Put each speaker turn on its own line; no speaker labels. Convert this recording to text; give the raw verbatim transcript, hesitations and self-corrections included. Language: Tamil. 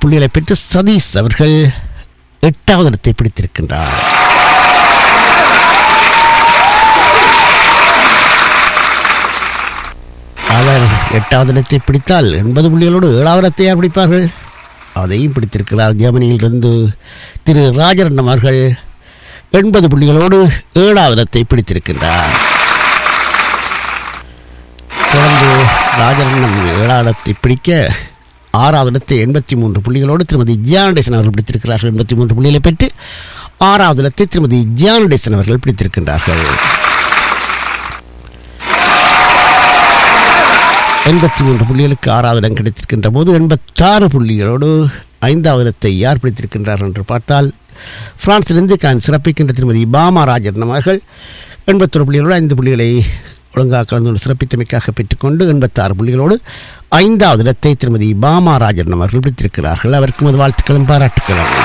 புள்ளிகளை பெற்று சதீஷ் அவர்கள் எட்டாவது இடத்தை பிடித்திருக்கின்றார். அவர் எட்டாவது இடத்தை பிடித்தால் எண்பது புள்ளிகளோடு ஏழாவது இடத்தை யார் பிடிப்பார்கள்? அதையும் பிடித்திருக்கிறார். ஜெர்மனியிலிருந்து திரு ராஜரண்ணம் அவர்கள் எண்பது புள்ளிகளோடு ஏழாவது இடத்தை பிடித்திருக்கின்றார். தொடர்ந்து ராஜரண்ணம் ஏழாவது இடத்தை பிடிக்க ஆறாவது இடத்தை எண்பத்தி மூன்று புள்ளிகளோடு திருமதி ஜியானடேசன் அவர்கள் பிடித்திருக்கிறார்கள். எண்பத்தி மூன்று புள்ளிகளை பெற்று ஆறாவது இடத்தை திருமதி ஜியானடேசன் அவர்கள் பிடித்திருக்கின்றார்கள். எண்பத்தி மூன்று புள்ளிகளுக்கு ஆறாவது இடம் கிடைத்திருக்கின்ற போது எண்பத்தாறு புள்ளிகளோடு ஐந்தாவது இடத்தை யார் பிடித்திருக்கின்றார்கள் என்று பார்த்தால் பிரான்சிலிருந்து சிறப்பிக்கின்ற திருமதி பாமா ராஜரண்ணம் அவர்கள் எண்பத்தொரு புள்ளிகளோடு ஐந்து புள்ளிகளை ஒழுங்காக கலந்து சிறப்பித்தமைக்காக பெற்றுக்கொண்டு எண்பத்தாறு புள்ளிகளோடு ஐந்தாவது இடத்தை திருமதி பாமா ராஜரண்ணம் அவர்கள் பிடித்திருக்கிறார்கள். அவருக்கு முதல் வாழ்த்துக்களும் பாராட்டுக்களும்.